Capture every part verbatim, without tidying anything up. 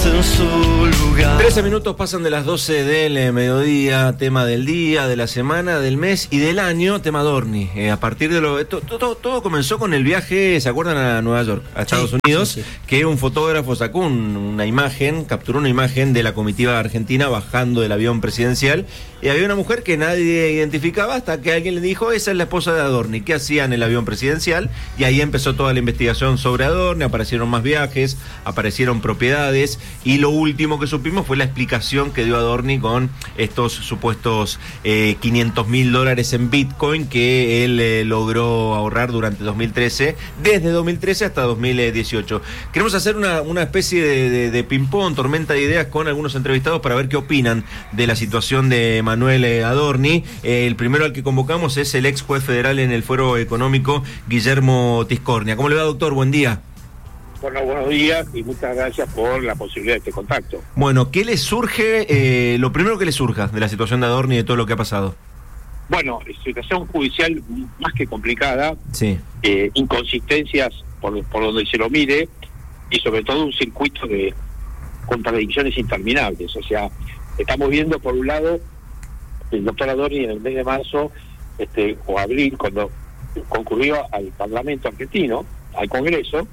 en su lugar. trece minutos pasan de las doce del mediodía, tema del día, de la semana, del mes y del año, tema Adorni. Eh, a partir de lo... To, to, todo comenzó con el viaje, ¿se acuerdan? A Nueva York, a Estados sí, Unidos, sí, sí. Que un fotógrafo sacó un, una imagen, capturó una imagen de la comitiva argentina bajando del avión presidencial, y había una mujer que nadie identificaba hasta que alguien le dijo, esa es la esposa de Adorni, ¿qué hacía en el avión presidencial? Y ahí empezó toda la investigación sobre Adorni, aparecieron más viajes, aparecieron propiedades, y lo último que supimos fue la explicación que dio Adorni con estos supuestos eh, quinientos mil dólares en Bitcoin que él eh, logró ahorrar durante dos mil trece, desde dos mil trece hasta dos mil dieciocho. Queremos hacer una, una especie de, de, de ping-pong, tormenta de ideas con algunos entrevistados para ver qué opinan de la situación de Manuel eh, Adorni. Eh, el primero al que convocamos es el ex juez federal en el Fuero Económico, Guillermo Tiscornia. ¿Cómo le va, doctor? Buen día. Bueno, buenos días y muchas gracias por la posibilidad de este contacto. Bueno, ¿qué le surge, eh, lo primero que le surja de la situación de Adorni y de todo lo que ha pasado? Bueno, situación judicial más que complicada, sí. eh, inconsistencias por, por donde se lo mire, y sobre todo un circuito de contradicciones interminables. O sea, estamos viendo por un lado el doctor Adorni en el mes de marzo este, o abril, cuando concurrió al Parlamento argentino, al Congreso,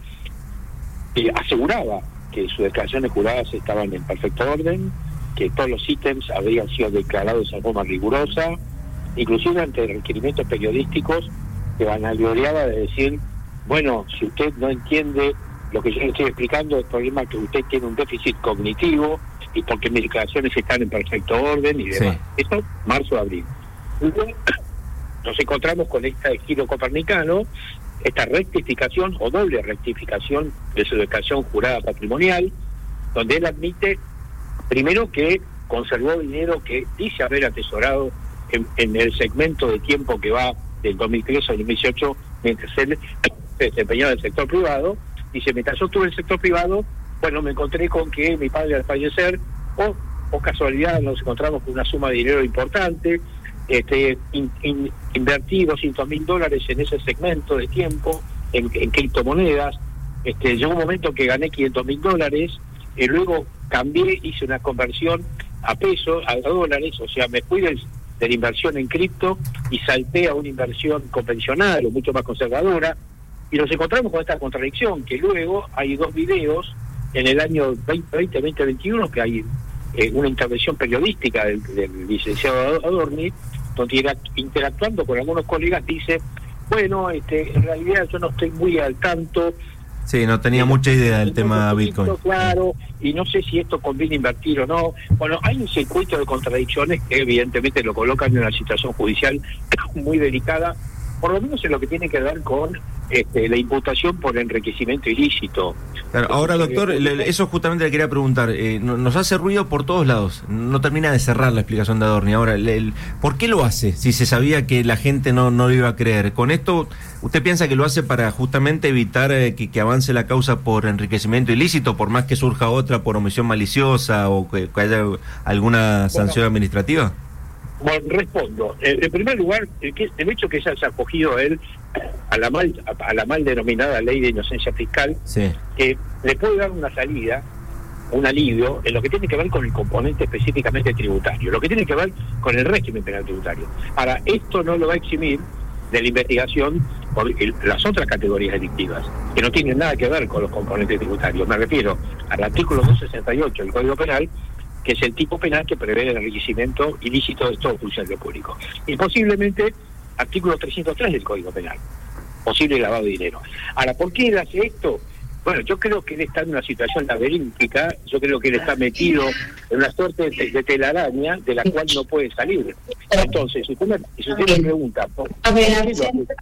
eh, aseguraba que sus declaraciones juradas estaban en perfecto orden, que todos los ítems habían sido declarados de forma rigurosa, inclusive ante requerimientos periodísticos que vanagloriaba de decir, bueno, si usted no entiende lo que yo le estoy explicando, el problema es que usted tiene un déficit cognitivo y porque mis declaraciones están en perfecto orden y demás. Sí. Eso, marzo, abril. Luego, nos encontramos con este giro copernicano, esta rectificación o doble rectificación de su declaración jurada patrimonial, donde él admite, primero, que conservó dinero que dice haber atesorado en, en el segmento de tiempo que va del dos mil trece al dos mil dieciocho, mientras él se desempeñaba en el sector privado. Dice, mientras yo estuve en el sector privado, bueno, me encontré con que mi padre al fallecer, o, o casualidad nos encontramos con una suma de dinero importante, este in, in, invertí doscientos mil dólares en ese segmento de tiempo, en, en criptomonedas, este, llegó un momento que gané quinientos mil dólares, y luego cambié, hice una conversión a pesos, a dólares, o sea, me fui del, de la inversión en cripto y salté a una inversión convencional o mucho más conservadora, y nos encontramos con esta contradicción, que luego hay dos videos en el año veinte veinte, veinte veintiuno, que hay eh, una intervención periodística del, del licenciado Adorni, donde interactuando con algunos colegas dice, bueno, este, en realidad yo no estoy muy al tanto. Sí, no tenía mucha idea del tema Bitcoin. Claro, y no sé si esto conviene invertir o no. Bueno, hay un circuito de contradicciones que evidentemente lo colocan en una situación judicial muy delicada, por lo menos en lo que tiene que ver con este, la imputación por enriquecimiento ilícito. Claro, ahora, doctor, eso justamente le quería preguntar. Eh, nos hace ruido por todos lados. No termina de cerrar la explicación de Adorni. Ahora, el, el, ¿por qué lo hace si se sabía que la gente no, no lo iba a creer? Con esto, ¿usted piensa que lo hace para justamente evitar eh, que, que avance la causa por enriquecimiento ilícito, por más que surja otra por omisión maliciosa o que, que haya alguna sanción bueno, administrativa? Bueno, respondo. En primer lugar, el, que, el hecho que se haya acogido él a la mal a la mal denominada ley de inocencia fiscal, sí, que le puede dar una salida, un alivio en lo que tiene que ver con el componente específicamente tributario, lo que tiene que ver con el régimen penal tributario. Ahora, esto no lo va a eximir de la investigación por el, las otras categorías delictivas, que no tienen nada que ver con los componentes tributarios. Me refiero al artículo doscientos sesenta y ocho del Código Penal, que es el tipo penal que prevé el enriquecimiento ilícito de todo funcionario público. Y posiblemente artículo trescientos tres del Código Penal, posible lavado de dinero. Ahora, ¿por qué él hace esto? Bueno, yo creo que él está en una situación laberíntica, yo creo que él está metido en una suerte de, de telaraña de la cual no puede salir. Entonces, si usted me, si usted me pregunta... ¿por, a ver, ¿por qué lo hace?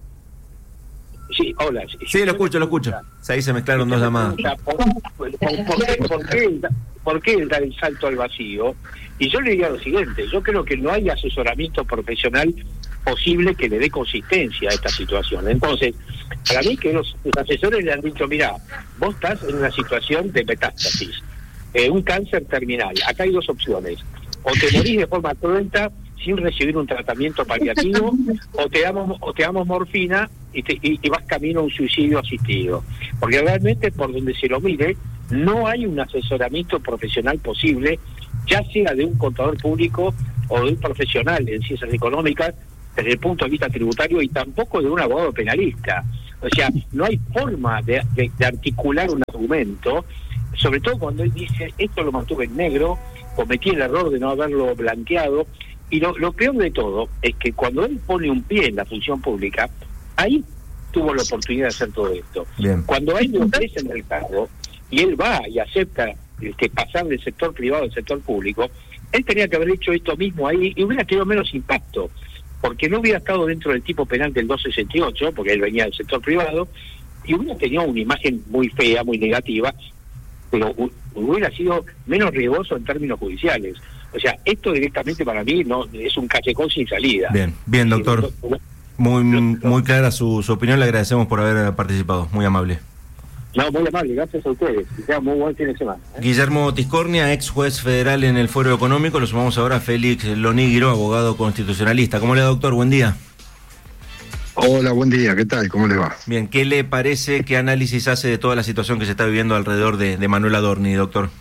Sí, hola. Si sí, lo escucho, lo escucho. Ahí se mezclaron dos llamadas. ¿Por, por, por, por, qué, por, qué él da, ¿Por qué él da el salto al vacío? Y yo le diría lo siguiente, yo creo que no hay asesoramiento profesional posible que le dé consistencia a esta situación. Entonces, para mí que los, los asesores le han dicho, mira, vos estás en una situación de metástasis, eh, un cáncer terminal, acá hay dos opciones, o te morís de forma cruenta sin recibir un tratamiento paliativo, o te damos o te damos morfina y, te, y, y vas camino a un suicidio asistido. Porque realmente, por donde se lo mire, no hay un asesoramiento profesional posible, ya sea de un contador público o de un profesional en ciencias económicas desde el punto de vista tributario, y tampoco de un abogado penalista. O sea, no hay forma de, de, de articular un argumento, sobre todo cuando él dice, esto lo mantuve en negro, cometí el error de no haberlo blanqueado. Y lo, lo peor de todo es que cuando él pone un pie en la función pública, ahí tuvo la oportunidad de hacer todo esto. Bien. Cuando a él le ofrecen el cargo y él va y acepta este, pasar del sector privado al sector público, él tenía que haber hecho esto mismo ahí y hubiera tenido menos impacto, porque no hubiera estado dentro del tipo penal del doscientos sesenta y ocho, porque él venía del sector privado, y hubiera tenido una imagen muy fea, muy negativa, pero hubiera sido menos riesgoso en términos judiciales. O sea, esto directamente para mí no es un callejón sin salida. Bien, bien, doctor. Muy muy clara su, su opinión, le agradecemos por haber participado, muy amable. No, muy amable, gracias a ustedes. Que sea muy buen fin de semana. ¿eh? Guillermo Tiscornia, ex juez federal en el Fuero Económico. Lo sumamos ahora a Félix Lonigro, abogado constitucionalista. ¿Cómo le va, doctor? Buen día. Hola, buen día. ¿Qué tal? ¿Cómo le va? Bien, ¿qué le parece, qué análisis hace de toda la situación que se está viviendo alrededor de, de Manuel Adorni, doctor?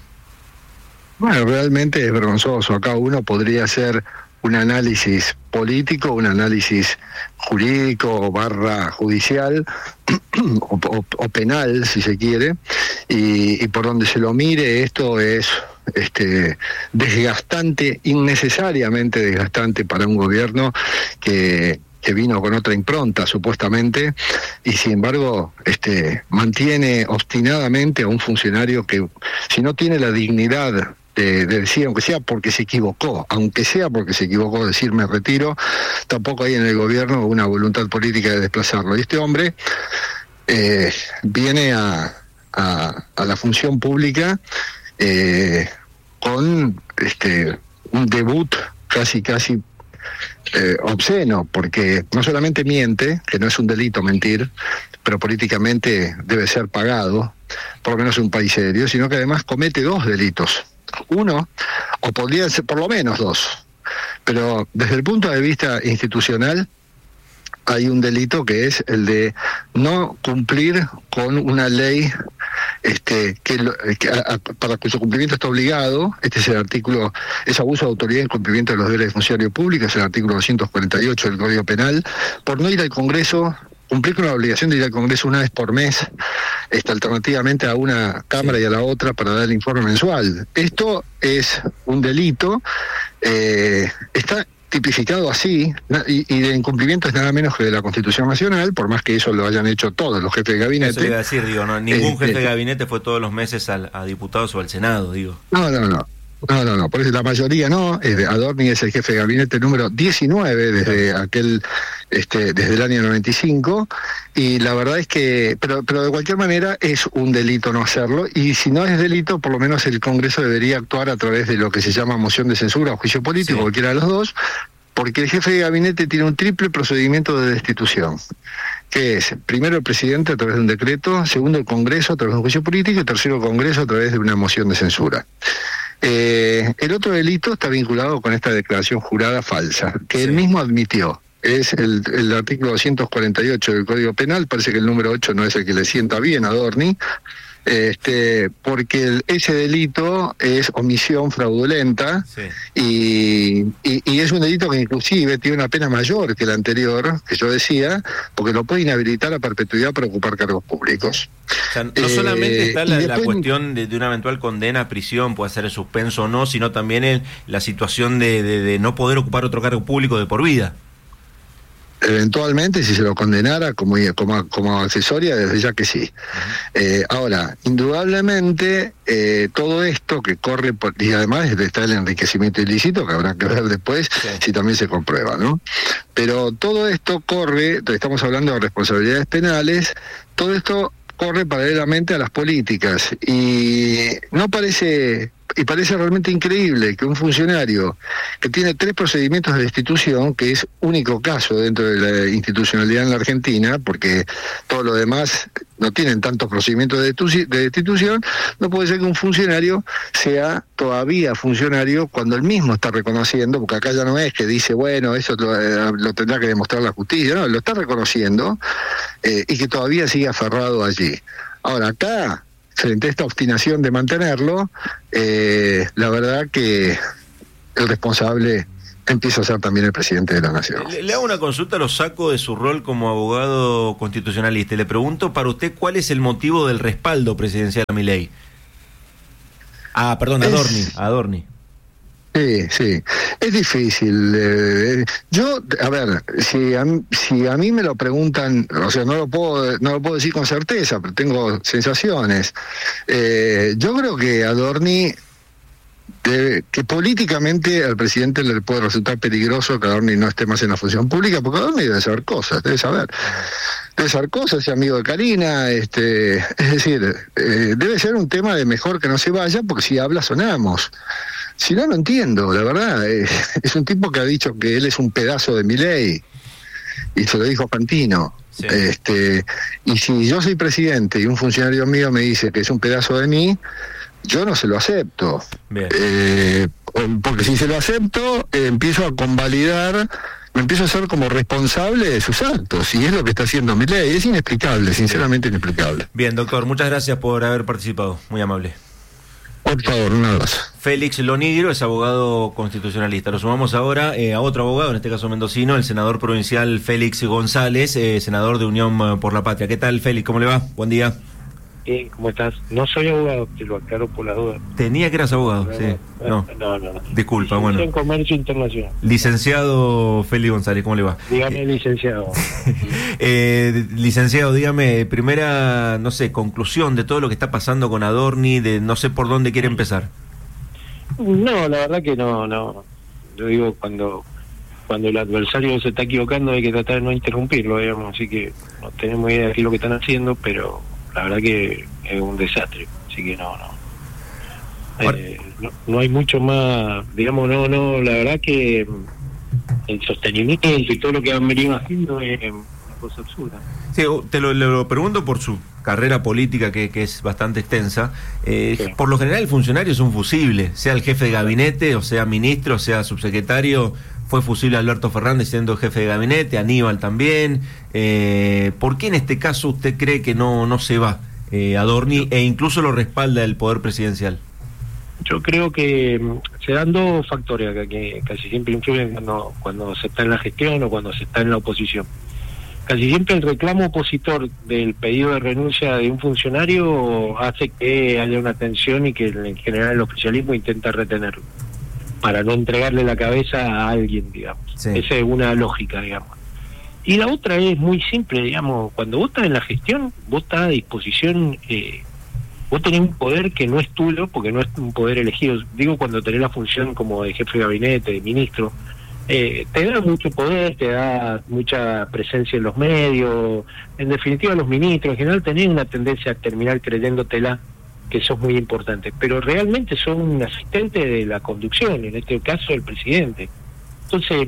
Bueno, realmente es vergonzoso. Acá uno podría hacer un análisis político, un análisis jurídico barra judicial o, o, o penal, si se quiere, y, y por donde se lo mire, esto es este desgastante, innecesariamente desgastante para un gobierno que que vino con otra impronta supuestamente, y sin embargo este mantiene obstinadamente a un funcionario que, si no tiene la dignidad de, de decir, aunque sea porque se equivocó, aunque sea porque se equivocó, decir me retiro, tampoco hay en el gobierno una voluntad política de desplazarlo. Y este hombre eh, viene a, a, a la función pública eh, con este un debut casi casi Eh, obsceno, porque no solamente miente, que no es un delito mentir, pero políticamente debe ser pagado, por lo menos en un país serio, sino que además comete dos delitos. Uno, o podrían ser por lo menos dos, pero desde el punto de vista institucional hay un delito que es el de no cumplir con una ley este que, lo, que a, a, para cuyo cumplimiento está obligado. Este es el artículo, es abuso de autoridad en cumplimiento de los deberes de funcionario público, es el artículo doscientos cuarenta y ocho del Código Penal, por no ir al Congreso, cumplir con la obligación de ir al Congreso una vez por mes, este, alternativamente a una Cámara sí. y a la otra para dar el informe mensual. Esto es un delito, eh, está tipificado así, y, y de incumplimiento es nada menos que de la Constitución Nacional, por más que eso lo hayan hecho todos los jefes de gabinete. Eso le iba a decir, digo, no, ningún este, jefe de gabinete fue todos los meses al, a diputados o al Senado, digo. No, no, no. No, no, no, por eso la mayoría no. Adorni es el jefe de gabinete número diecinueve desde aquel, este, desde el año noventa y cinco, y la verdad es que, pero, pero de cualquier manera es un delito no hacerlo, y si no es delito, por lo menos el Congreso debería actuar a través de lo que se llama moción de censura o juicio político, sí. cualquiera de los dos, porque el jefe de gabinete tiene un triple procedimiento de destitución, que es, primero el presidente a través de un decreto, segundo el Congreso a través de un juicio político, y tercero el Congreso a través de una moción de censura. Eh, el otro delito está vinculado con esta declaración jurada falsa, que sí. él mismo admitió. Es el, el artículo doscientos cuarenta y ocho del Código Penal, parece que el número ocho no es el que le sienta bien a Adorni, este, porque el, ese delito es omisión fraudulenta, sí. y, y, y es un delito que inclusive tiene una pena mayor que el anterior, que yo decía, porque lo puede inhabilitar a perpetuidad para ocupar cargos públicos. O sea, no eh, solamente está la, después, la cuestión de, de una eventual condena a prisión, puede ser el suspenso o no, sino también el, la situación de, de, de no poder ocupar otro cargo público de por vida. Eventualmente, si se lo condenara como, como, como accesoria, desde ya que sí. Uh-huh. Eh, ahora, indudablemente, eh, todo esto que corre, por, y además está el enriquecimiento ilícito, que habrá que ver después sí. si también se comprueba, ¿no? Pero todo esto corre, estamos hablando de responsabilidades penales, todo esto corre paralelamente a las políticas, y no parece... Y parece realmente increíble que un funcionario que tiene tres procedimientos de destitución, que es único caso dentro de la institucionalidad en la Argentina, porque todo lo demás no tienen tantos procedimientos de destitución, no puede ser que un funcionario sea todavía funcionario cuando él mismo está reconociendo, porque acá ya no es que dice, bueno, eso lo, lo tendrá que demostrar la justicia, no, lo está reconociendo, eh, y que todavía sigue aferrado allí. Ahora, acá frente a esta obstinación de mantenerlo, eh, la verdad que el responsable empieza a ser también el presidente de la Nación. Le, le hago una consulta, lo saco de su rol como abogado constitucionalista y le pregunto para usted cuál es el motivo del respaldo presidencial a Milei. Ah, perdón, a Es... Adorni, a Adorni. Sí, sí, es difícil. Eh, yo, a ver, si a, si a mí me lo preguntan, o sea, no lo puedo, no lo puedo decir con certeza, pero tengo sensaciones. Eh, yo creo que Adorni, de, que políticamente al presidente le puede resultar peligroso que Adorni no esté más en la función pública, porque Adorni debe saber cosas, debe saber. Debe saber cosas, es amigo de Karina, este, es decir, eh, debe ser un tema de mejor que no se vaya, porque si habla sonamos. Si no, no entiendo, la verdad. Es, es un tipo que ha dicho que él es un pedazo de Milei, y se lo dijo Fantino. Sí. Este, y si yo soy presidente y un funcionario mío me dice que es un pedazo de mí, yo no se lo acepto. Eh, porque si se lo acepto, eh, empiezo a convalidar, me empiezo a ser como responsable de sus actos, y es lo que está haciendo Milei. Es inexplicable, sinceramente inexplicable. Bien, doctor, muchas gracias por haber participado, muy amable. Por favor, un abrazo. Félix Lonigro es abogado constitucionalista. Lo sumamos ahora eh, a otro abogado, en este caso mendocino, el senador provincial Félix González, eh, senador de Unión por la Patria. ¿Qué tal, Félix? ¿Cómo le va? Buen día. Eh, ¿Cómo estás? No soy abogado, te lo aclaro por la duda. Tenía que eras abogado, no, sí. No, no, no. no. Disculpa, bueno. En Comercio Internacional. Licenciado Félix González, ¿cómo le va? Dígame, licenciado. eh, licenciado, dígame, primera, no sé, conclusión de todo lo que está pasando con Adorni, de no sé por dónde quiere empezar. No, la verdad que no, no. Yo digo, cuando cuando el adversario se está equivocando hay que tratar de no interrumpirlo, digamos, así que no tenemos idea de qué es lo que están haciendo, pero la verdad que es un desastre, así que no, no. Eh, no, no hay mucho más, digamos, no, no, la verdad que el sostenimiento y todo lo que han venido haciendo es una cosa absurda. Sí, te lo, lo pregunto por su carrera política que, que es bastante extensa. Eh, sí. Por lo general el funcionario es un fusible, sea el jefe de gabinete, o sea ministro, o sea subsecretario. Fue fusible Alberto Fernández siendo jefe de gabinete, Aníbal también. Eh, ¿Por qué en este caso usted cree que no, no se va eh, Adorni e incluso lo respalda el poder presidencial? Yo creo que se dan dos factores acá que casi siempre influyen cuando, cuando se está en la gestión o cuando se está en la oposición. Casi siempre el reclamo opositor del pedido de renuncia de un funcionario hace que haya una tensión y que en general el oficialismo intenta retenerlo para no entregarle la cabeza a alguien, digamos. Sí. Esa es una lógica, digamos. Y la otra es muy simple, digamos, cuando vos estás en la gestión, vos estás a disposición, eh, vos tenés un poder que no es tuyo, porque no es un poder elegido. Digo, cuando tenés la función como de jefe de gabinete, de ministro, eh, te da mucho poder, te da mucha presencia en los medios. En definitiva, los ministros en general tenés una tendencia a terminar creyéndotela, que eso es muy importante, pero realmente son un asistente de la conducción, en este caso el presidente. Entonces,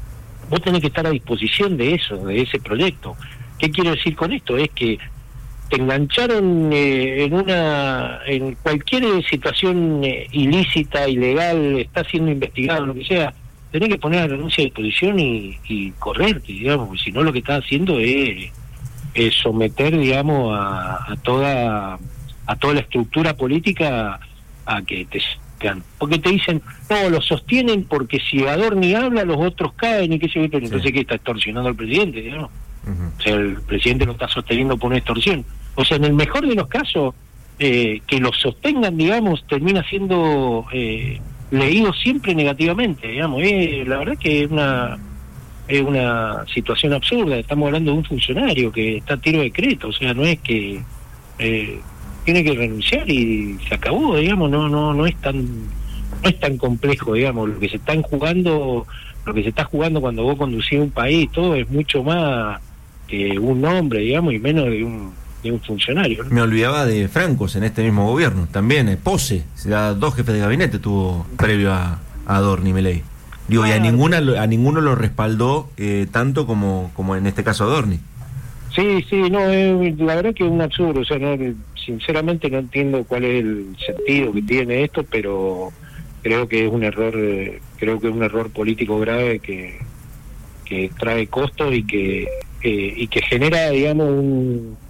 vos tenés que estar a disposición de eso, de ese proyecto. ¿Qué quiero decir con esto? Es que te engancharon eh, en una en cualquier situación eh, ilícita, ilegal, está siendo investigado, lo que sea, tenés que poner la renuncia a disposición y, y correrte, digamos, porque si no lo que estás haciendo es, es someter, digamos, a, a toda... a toda la estructura política a que te sigan. Porque te dicen, no, lo sostienen porque si Adorni habla, los otros caen y qué sé yo, pero entonces sí. ¿Qué está extorsionando al presidente? ¿No? Uh-huh. O sea, el presidente lo está sosteniendo por una extorsión. O sea, en el mejor de los casos, eh, que lo sostengan, digamos, termina siendo eh, leído siempre negativamente, digamos. Eh, la verdad que es una es una situación absurda. Estamos hablando de un funcionario que está a tiro de decreto, o sea, no es que... Eh, tiene que renunciar y se acabó, digamos, no no no es tan no es tan complejo, digamos, lo que se están jugando, lo que se está jugando cuando vos conducís un país, todo es mucho más que un hombre, digamos, y menos de un de un funcionario, ¿no? Me olvidaba de Francos en este mismo gobierno, también eh, Pose, ya dos jefes de gabinete tuvo previo a, a Adorni, Milei. Digo, ah, y a ninguna a ninguno lo respaldó eh, tanto como como en este caso Adorni. Sí, sí, no, eh, la verdad que es un absurdo, o sea, no, sinceramente no entiendo cuál es el sentido que tiene esto, pero creo que es un error, eh, creo que es un error político grave que, que trae costos y que eh, y que genera, digamos, un,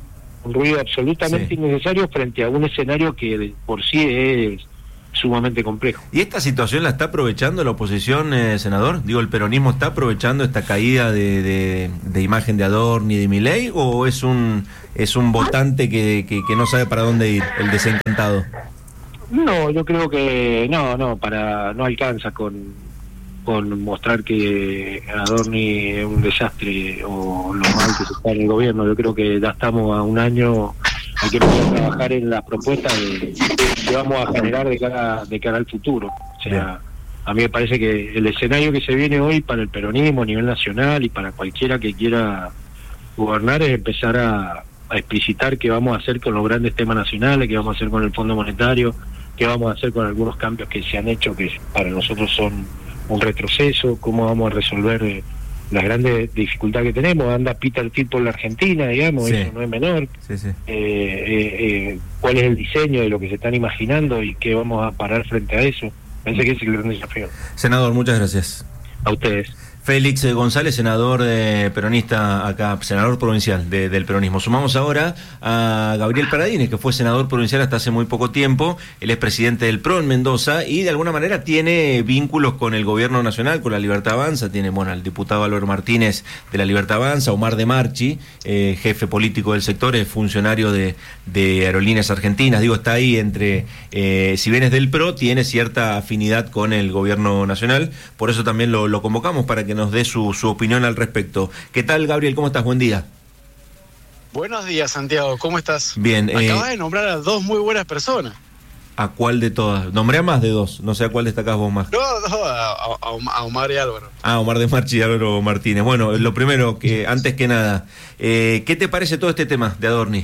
un ruido absolutamente sí. innecesario frente a un escenario que de por sí es sumamente complejo. ¿Y esta situación la está aprovechando la oposición, eh, senador? Digo, ¿el peronismo está aprovechando esta caída de, de, de imagen de Adorni y de Milei, o es un es un votante que, que, que no sabe para dónde ir, el desencantado? No, yo creo que no, no, para no alcanza con, con mostrar que Adorni es un desastre o lo mal que se está en el gobierno. Yo creo que ya estamos a un año, hay que empezar a trabajar en las propuestas de, que vamos a generar de cara de cara al futuro. O sea, bien. A mí me parece que el escenario que se viene hoy para el peronismo a nivel nacional y para cualquiera que quiera gobernar es empezar a, a explicitar qué vamos a hacer con los grandes temas nacionales, qué vamos a hacer con el Fondo Monetario, qué vamos a hacer con algunos cambios que se han hecho que para nosotros son un retroceso, cómo vamos a resolver eh, las grandes dificultades que tenemos. Anda Peter Thiel por la Argentina, digamos, sí. Eso no es menor. Sí, sí. Eh, eh, eh, ¿Cuál es el diseño de lo que se están imaginando y qué vamos a parar frente a eso? Pensé que es el gran desafío. Senador, muchas gracias. A ustedes. Félix González, senador eh, peronista acá, senador provincial de, del peronismo. Sumamos ahora a Gabriel Paradines, que fue senador provincial hasta hace muy poco tiempo. Él es presidente del P R O en Mendoza y de alguna manera tiene vínculos con el gobierno nacional, con la Libertad Avanza. Tiene, bueno, al diputado Álvaro Martínez de la Libertad Avanza, Omar de Marchi, eh, jefe político del sector, es funcionario de, de Aerolíneas Argentinas. Digo, está ahí entre, eh, si bien es del P R O, tiene cierta afinidad con el gobierno nacional. Por eso también lo, lo convocamos para que nos dé su, su opinión al respecto. ¿Qué tal, Gabriel? ¿Cómo estás? Buen día. Buenos días, Santiago. ¿Cómo estás? Bien. Acabas eh, de nombrar a dos muy buenas personas. ¿A cuál de todas? Nombré a más de dos. No sé a cuál destacás vos más. No, no, a, a, a Omar y Álvaro. Ah, Omar de Marchi y Álvaro Martínez. Bueno, lo primero, que antes que nada, eh, ¿qué te parece todo este tema de Adorni?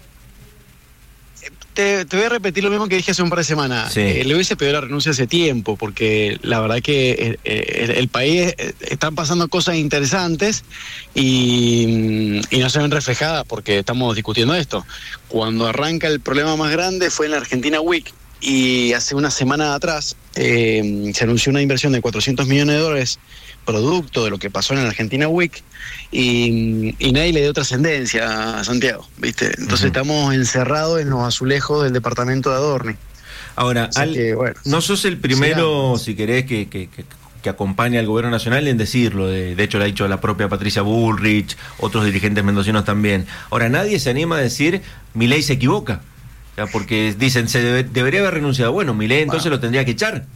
Te, te voy a repetir lo mismo que dije hace un par de semanas. Sí. Eh, le hubiese pedido la renuncia hace tiempo, porque la verdad que eh, el, el país eh, están pasando cosas interesantes y, y no se ven reflejadas porque estamos discutiendo esto. Cuando arranca el problema más grande fue en la Argentina Week, y hace una semana atrás eh, se anunció una inversión de cuatrocientos millones de dólares producto de lo que pasó en la Argentina Week, y, y nadie le dio trascendencia a Santiago, ¿viste? Entonces uh-huh. estamos encerrados en los azulejos del departamento de Adorni. Ahora, al, que, bueno, no sos el primero, si querés, que, que, que, que acompaña al gobierno nacional en decirlo. De, de hecho, lo ha dicho la propia Patricia Bullrich, otros dirigentes mendocinos también. Ahora, nadie se anima a decir, Milei se equivoca. O sea, porque dicen, se debe, debería haber renunciado. Bueno, Milei entonces bueno. lo tendría que echar.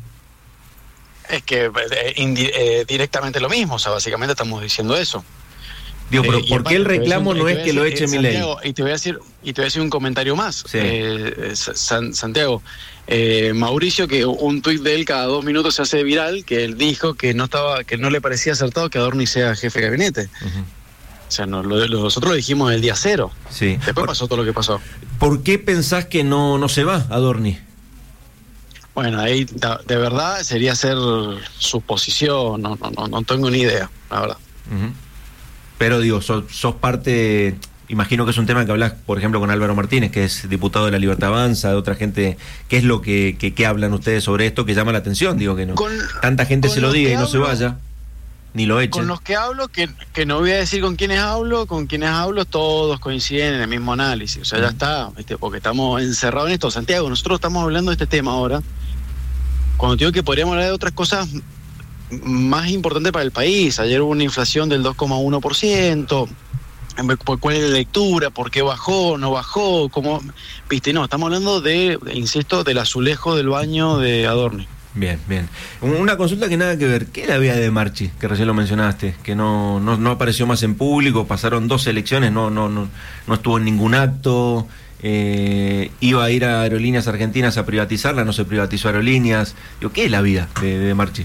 Es que eh, indi- eh, directamente lo mismo, o sea, básicamente estamos diciendo eso. Digo, pero eh, ¿por qué el reclamo no es que lo eche Milei? Y te voy a decir, y te voy a decir un comentario más, sí. eh, San, Santiago. Eh, Mauricio, que un tuit de él cada dos minutos se hace viral, que él dijo que no estaba, que no le parecía acertado que Adorni sea jefe de gabinete. Uh-huh. O sea, no, lo, lo, nosotros lo dijimos el día cero. Sí. Después por, pasó todo lo que pasó. ¿Por qué pensás que no, no se va Adorni? Bueno, ahí de verdad sería hacer suposición, no, no, no, no tengo ni idea, la verdad. Uh-huh. Pero digo, sos, sos parte, imagino que es un tema que hablas, por ejemplo, con Álvaro Martínez, que es diputado de la Libertad Avanza, de otra gente. ¿Qué es lo que, que, que hablan ustedes sobre esto que llama la atención? Digo que no. Con, tanta gente se lo diga y no hablo, se vaya, ni lo echen. Con los que hablo, que, que no voy a decir con quiénes hablo, con quienes hablo, todos coinciden en el mismo análisis. O sea, uh-huh. ya está, ¿viste? Porque estamos encerrados en esto. Santiago, nosotros estamos hablando de este tema ahora. Cuando te digo que podríamos hablar de otras cosas más importantes para el país. Ayer hubo una inflación del dos coma uno por ciento. ¿Cuál es la lectura? ¿Por qué bajó? ¿No bajó? ¿Cómo? Viste, no, estamos hablando de, insisto, del azulejo del baño de Adorni. Bien, bien. Una consulta que nada que ver. ¿Qué es la vida de Marchi? Que recién lo mencionaste, que no, no, no apareció más en público, pasaron dos elecciones, no, no, no, no estuvo en ningún acto. Eh, iba a ir a Aerolíneas Argentinas a privatizarla, no se privatizó Aerolíneas. Digo, ¿qué es la vida de, de Marchi?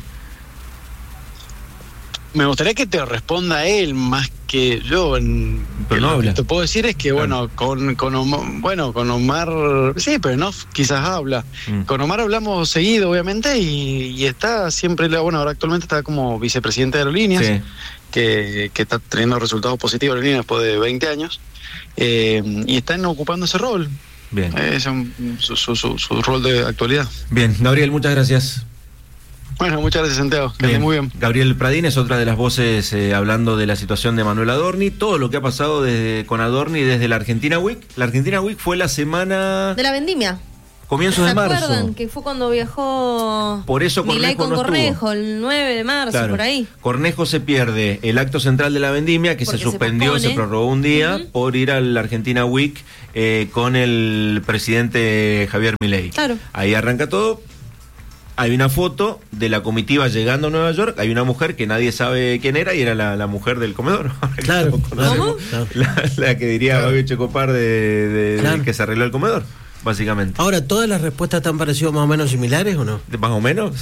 Me gustaría que te responda él más que yo. En, pero no lo habla. que te puedo decir es que claro. bueno, con, con Omar, bueno, con Omar, sí, pero no, quizás habla. Mm. Con Omar hablamos seguido, obviamente, y, y está siempre, bueno, ahora actualmente está como vicepresidente de Aerolíneas, sí. que, que está teniendo resultados positivos en Aerolíneas después de veinte años. Eh, y están ocupando ese rol. Bien. Es un, su, su, su, su rol de actualidad. Bien, Gabriel, muchas gracias. Bueno, muchas gracias, Santiago. Que esté muy bien. Gabriel Pradín es otra de las voces eh, hablando de la situación de Manuel Adorni, todo lo que ha pasado desde, con Adorni desde la Argentina Week. La Argentina Week fue la semana... de la vendimia. Comienzos de marzo. ¿Se acuerdan que fue cuando viajó por eso Milei con no Cornejo, el nueve de marzo, claro. por ahí? Cornejo se pierde el acto central de la vendimia, que Porque se suspendió, se, se prorrogó un día, uh-huh. por ir a la Argentina Week eh, con el presidente Javier Milei. Claro. Ahí arranca todo. Hay una foto de la comitiva llegando a Nueva York, hay una mujer que nadie sabe quién era y era la, la mujer del comedor. Claro. ¿Cómo? La, la que diría claro. Fabio Checopar de, de, claro. de que se arregló el comedor. Básicamente. Ahora, ¿todas las respuestas te han parecido más o menos similares o no? ¿Más o menos?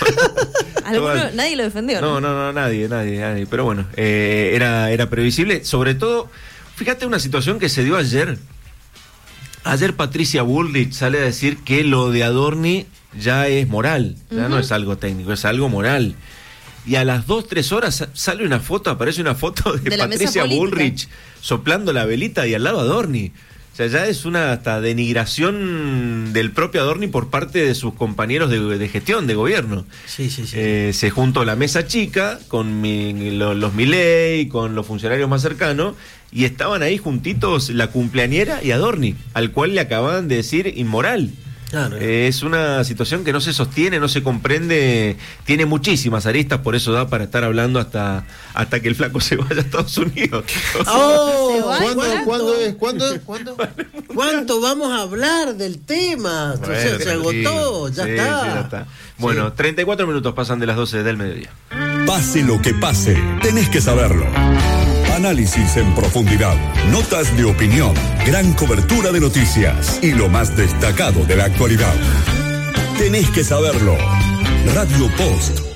Alguno, nadie lo defendió, ¿no? No, no, no, nadie, nadie, nadie. Pero bueno, eh, era, era previsible. Sobre todo, fíjate una situación que se dio ayer. Ayer Patricia Bullrich sale a decir que lo de Adorni ya es moral, ya uh-huh. no es algo técnico, es algo moral. Y a las dos, tres horas sale una foto, aparece una foto de, de Patricia Bullrich soplando la velita y al lado Adorni. O sea, ya es una hasta denigración del propio Adorni por parte de sus compañeros de, de gestión, de gobierno. Sí, sí, sí. Eh, se juntó la mesa chica con mi, lo, los Milei, con los funcionarios más cercanos, y estaban ahí juntitos la cumpleañera y Adorni, al cual le acababan de decir inmoral. Claro. Eh, es una situación que no se sostiene, no se comprende, tiene muchísimas aristas, por eso da para estar hablando hasta hasta que el flaco se vaya a Estados Unidos. Oh, ¿Cuándo, ¿Cuándo es? ¿Cuándo? ¿Cuándo? ¿Cuánto vamos a hablar del tema? Bueno, o sea, se agotó, ya, sí, está. Sí, ya está. Bueno, sí. treinta y cuatro minutos pasan de las doce del mediodía. Pase lo que pase, tenés que saberlo. Análisis en profundidad, notas de opinión, gran cobertura de noticias y lo más destacado de la actualidad. Tenés que saberlo. Radio Post